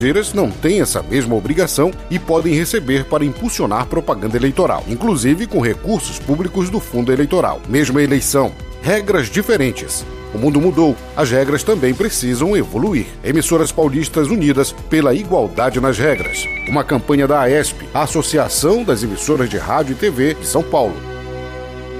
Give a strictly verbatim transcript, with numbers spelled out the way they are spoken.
estrangeiras não têm essa mesma obrigação e podem receber para impulsionar propaganda eleitoral, inclusive com recursos públicos do fundo eleitoral. Mesma eleição, regras diferentes. O mundo mudou, as regras também precisam evoluir. Emissoras paulistas unidas pela igualdade nas regras. Uma campanha da A E S P, a Associação das Emissoras de Rádio e T V de São Paulo.